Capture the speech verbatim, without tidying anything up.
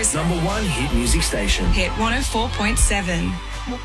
Brisbane. Number one hit music station. Hit one oh four point seven.